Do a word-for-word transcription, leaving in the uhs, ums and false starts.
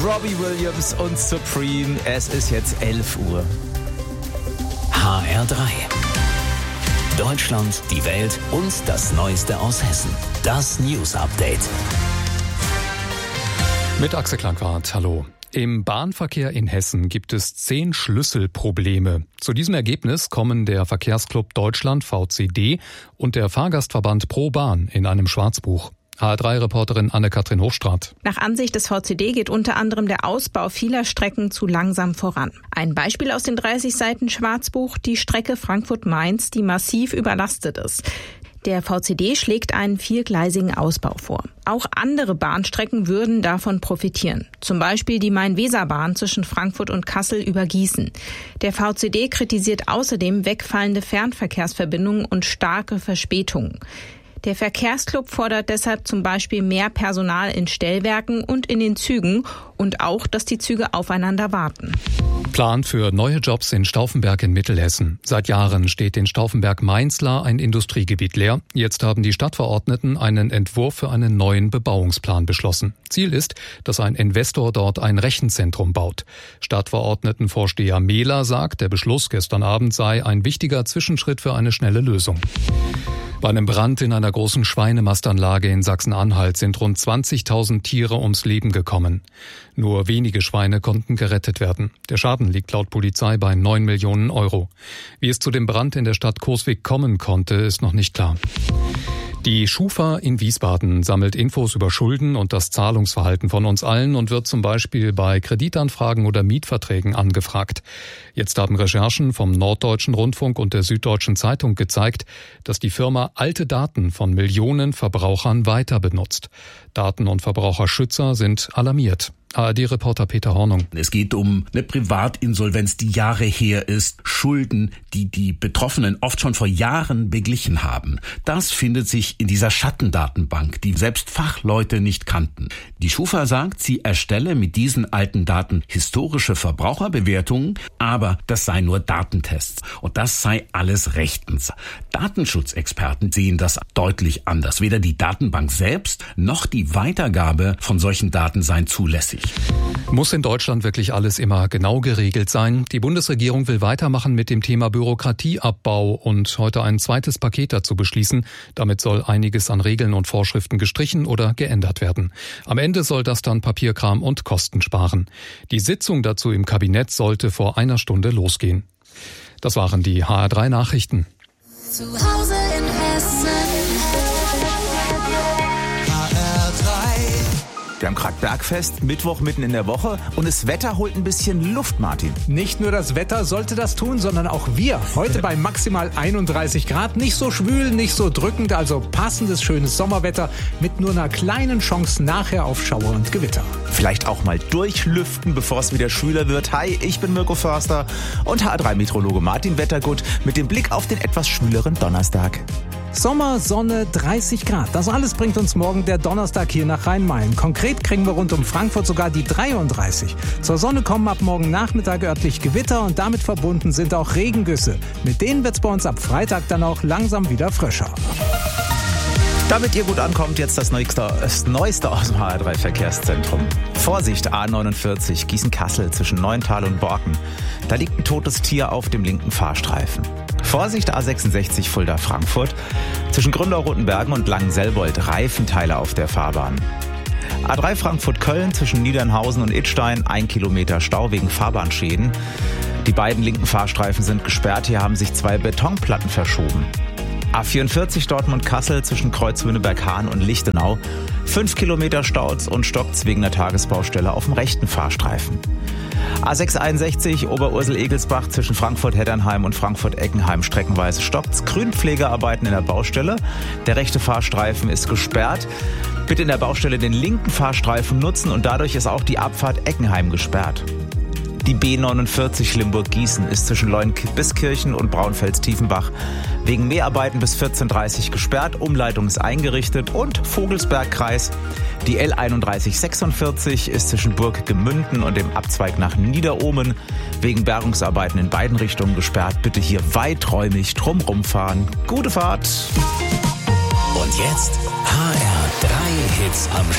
Robbie Williams und Supreme. Es ist jetzt elf Uhr. H R drei. Deutschland, die Welt und das Neueste aus Hessen. Das News Update. Mit Axel Klangwart, hallo. Im Bahnverkehr in Hessen gibt es zehn Schlüsselprobleme. Zu diesem Ergebnis kommen der Verkehrsclub Deutschland V C D und der Fahrgastverband Pro Bahn in einem Schwarzbuch. H R drei Reporterin Anne-Kathrin Hochstraat. Nach Ansicht des V C D geht unter anderem der Ausbau vieler Strecken zu langsam voran. Ein Beispiel aus den dreißig Seiten Schwarzbuch, die Strecke Frankfurt-Mainz, die massiv überlastet ist. Der V C D schlägt einen viergleisigen Ausbau vor. Auch andere Bahnstrecken würden davon profitieren. Zum Beispiel die Main-Weser-Bahn zwischen Frankfurt und Kassel über Gießen. Der V C D kritisiert außerdem wegfallende Fernverkehrsverbindungen und starke Verspätungen. Der Verkehrsclub fordert deshalb zum Beispiel mehr Personal in Stellwerken und in den Zügen und auch, dass die Züge aufeinander warten. Plan für neue Jobs in Stauffenberg in Mittelhessen. Seit Jahren steht in Stauffenberg-Mainzlar ein Industriegebiet leer. Jetzt haben die Stadtverordneten einen Entwurf für einen neuen Bebauungsplan beschlossen. Ziel ist, dass ein Investor dort ein Rechenzentrum baut. Stadtverordnetenvorsteher Mehler sagt, der Beschluss gestern Abend sei ein wichtiger Zwischenschritt für eine schnelle Lösung. Bei einem Brand in einer großen Schweinemastanlage in Sachsen-Anhalt sind rund zwanzigtausend Tiere ums Leben gekommen. Nur wenige Schweine konnten gerettet werden. Der Schaden liegt laut Polizei bei neun Millionen Euro. Wie es zu dem Brand in der Stadt Coswig kommen konnte, ist noch nicht klar. Die Schufa in Wiesbaden sammelt Infos über Schulden und das Zahlungsverhalten von uns allen und wird zum Beispiel bei Kreditanfragen oder Mietverträgen angefragt. Jetzt haben Recherchen vom Norddeutschen Rundfunk und der Süddeutschen Zeitung gezeigt, dass die Firma alte Daten von Millionen Verbrauchern weiter benutzt. Daten- und Verbraucherschützer sind alarmiert. A R D-Reporter Peter Hornung. Es geht um eine Privatinsolvenz, die Jahre her ist, Schulden, die die Betroffenen oft schon vor Jahren beglichen haben. Das findet sich in dieser Schattendatenbank, die selbst Fachleute nicht kannten. Die Schufa sagt, sie erstelle mit diesen alten Daten historische Verbraucherbewertungen, aber das sei nur Datentests und das sei alles rechtens. Datenschutzexperten sehen das deutlich anders. Weder die Datenbank selbst noch die Weitergabe von solchen Daten seien zulässig. Muss in Deutschland wirklich alles immer genau geregelt sein? Die Bundesregierung will weitermachen mit dem Thema Bürokratieabbau und heute ein zweites Paket dazu beschließen. Damit soll einiges an Regeln und Vorschriften gestrichen oder geändert werden. Am Ende soll das dann Papierkram und Kosten sparen. Die Sitzung dazu im Kabinett sollte vor einer Stunde losgehen. Das waren die H R drei Nachrichten. Zu Hause in Hessen. Wir haben gerade Bergfest, Mittwoch mitten in der Woche und das Wetter holt ein bisschen Luft, Martin. Nicht nur das Wetter sollte das tun, sondern auch wir. Heute bei maximal einunddreißig Grad. Nicht so schwül, nicht so drückend, also passendes, schönes Sommerwetter mit nur einer kleinen Chance nachher auf Schauer und Gewitter. Vielleicht auch mal durchlüften, bevor es wieder schwüler wird. Hi, ich bin Mirko Förster und H R drei-Meteorologe Martin Wettergut mit dem Blick auf den etwas schwüleren Donnerstag. Sommer, Sonne, dreißig Grad. Das alles bringt uns morgen der Donnerstag hier nach Rhein-Main. Konkret kriegen wir rund um Frankfurt sogar die dreiunddreißig. Zur Sonne kommen ab morgen Nachmittag örtlich Gewitter und damit verbunden sind auch Regengüsse. Mit denen wird's bei uns ab Freitag dann auch langsam wieder frischer. Damit ihr gut ankommt, jetzt das Neueste, das Neueste aus dem H R drei Verkehrszentrum. Vorsicht, A neunundvierzig, Gießen-Kassel zwischen Neuntal und Borken. Da liegt ein totes Tier auf dem linken Fahrstreifen. Vorsicht, A sechsundsechzig, Fulda-Frankfurt. Zwischen Gründau-Rotenbergen und Langenselbold Reifenteile auf der Fahrbahn. A drei Frankfurt-Köln zwischen Niedernhausen und Idstein, ein Kilometer Stau wegen Fahrbahnschäden. Die beiden linken Fahrstreifen sind gesperrt, hier haben sich zwei Betonplatten verschoben. A vierundvierzig Dortmund-Kassel zwischen Kreuzwünneberg-Hahn und Lichtenau. Fünf Kilometer Staus und stockt's wegen der Tagesbaustelle auf dem rechten Fahrstreifen. A sechshunderteinundsechzig Oberursel-Egelsbach zwischen Frankfurt-Heddernheim und Frankfurt-Eckenheim streckenweise stockt's. Grünpflegearbeiten in der Baustelle. Der rechte Fahrstreifen ist gesperrt. Bitte in der Baustelle den linken Fahrstreifen nutzen und dadurch ist auch die Abfahrt Eckenheim gesperrt. Die B neunundvierzig Limburg-Gießen ist zwischen Leuenbiskirchen und Braunfels-Tiefenbach wegen Mäharbeiten bis vierzehn Uhr dreißig gesperrt. Umleitung ist eingerichtet und Vogelsbergkreis. Die L einunddreißig sechsundvierzig ist zwischen Burg Gemünden und dem Abzweig nach Niederohmen wegen Bergungsarbeiten in beiden Richtungen gesperrt. Bitte hier weiträumig drumrum fahren. Gute Fahrt! Und jetzt H R drei Hits am